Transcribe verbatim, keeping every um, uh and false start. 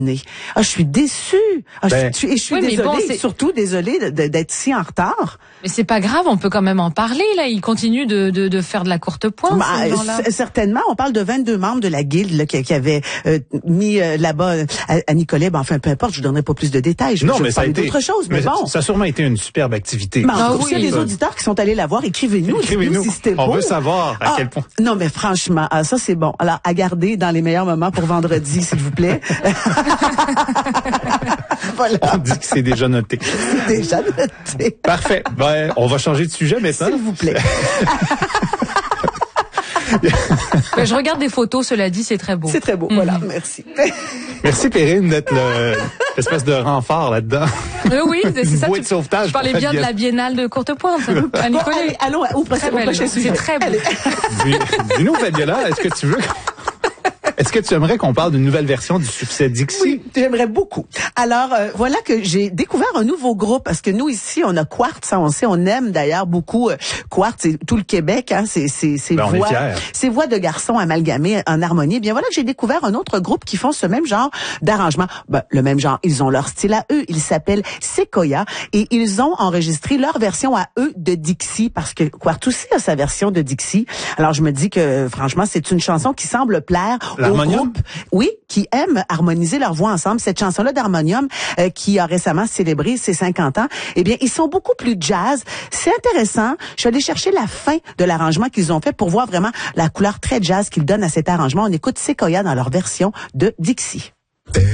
Ah, je suis déçue. Ah, Ben, je suis, et je suis oui, mais désolée, bon, surtout désolée de- de- d'être si en retard. Mais c'est pas grave, on peut quand même en parler, là. Ils continuent de, de, de faire de la courte pointe, Bah, ces gens-là. c- certainement, on parle de vingt-deux membres de la guilde là, qui, qui avaient euh, mis euh, là-bas euh, à, à Nicolet. Ben, enfin, peu importe, je ne donnerai pas plus de détails. Je, non, je mais vais ça a parler été d'autre chose, mais, mais bon. Ça a sûrement été une superbe activité. Mais en Ah tout cas, oui. s'il y a des auditeurs qui sont allés la voir, écrivez-nous. Écrivez-nous. dites-nous si c'était On beau. veut savoir à Ah, quel point. Non, mais franchement, ah, ça c'est bon. Alors, à garder dans les meilleurs moments pour vendredi, s'il vous plaît. Voilà. On dit que c'est déjà noté. Déjà noté. Parfait. Ben, on va changer de sujet maintenant. S'il vous plaît. Ben, je regarde des photos, cela dit, c'est très beau. C'est très beau. Mhm. Voilà, merci. Merci Perrine d'être le- l'espèce de renfort là-dedans. Euh, oui, c'est ça. Bouée Tu, de sauvetage tu parlais pour bien de Fabienne. la biennale de courte pointe, à Bon, Nicolet. allez, allons au, prochain- Très au belle. prochain sujet. C'est très beau. Allez. Dis- Dis-nous, Fabiola, est-ce que tu veux... Est-ce que tu aimerais qu'on parle d'une nouvelle version du succès Dixie? Oui, j'aimerais beaucoup. Alors, euh, voilà que j'ai découvert un nouveau groupe, parce que nous, ici, on a Quartz, hein, on sait, on aime d'ailleurs beaucoup euh, Quartz, et tout le Québec, hein, c'est c'est c'est Ben, on est voix, fiers. ces voix de garçons amalgamées en harmonie. Eh bien voilà que j'ai découvert un autre groupe qui font ce même genre d'arrangement. Ben, le même genre, ils ont leur style à eux, ils s'appellent Sequoia, et ils ont enregistré leur version à eux de Dixie, parce que Quartz aussi a sa version de Dixie. Alors, je me dis que, franchement, c'est une chanson qui semble plaire au L'harmonium? groupe, oui, qui aiment harmoniser leurs voix ensemble. Cette chanson-là d'Harmonium, euh, qui a récemment célébré ses cinquante ans, eh bien, ils sont beaucoup plus jazz. C'est intéressant. Je suis allée chercher la fin de l'arrangement qu'ils ont fait pour voir vraiment la couleur très jazz qu'ils donnent à cet arrangement. On écoute Sequoia dans leur version de Dixie.